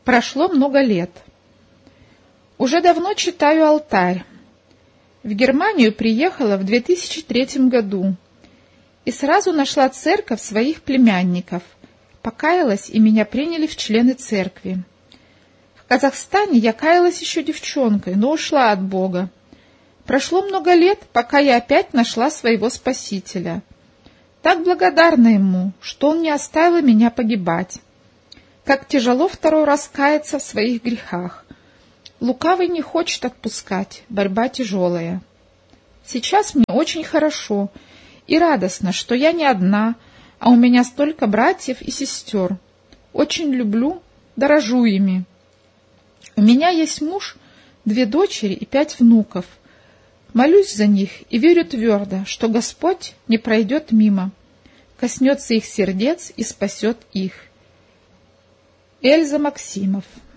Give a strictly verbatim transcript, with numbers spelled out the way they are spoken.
Прошло много лет. Уже давно читаю алтарь. В Германию приехала в две тысячи третьем году и сразу нашла церковь своих племянников, покаялась, и меня приняли в члены церкви. В Казахстане я каялась еще девчонкой, но ушла от Бога. Прошло много лет, пока я опять нашла своего Спасителя. Так благодарна Ему, что Он не оставил меня погибать. Как тяжело второй раз каяться в своих грехах. Лукавый не хочет отпускать, борьба тяжелая. Сейчас мне очень хорошо и радостно, что я не одна, а у меня столько братьев и сестер. Очень люблю, дорожу ими. У меня есть муж, две дочери и пять внуков. Молюсь за них и верю твердо, что Господь не пройдет мимо, коснется их сердец и спасет их. Эльза Максимов.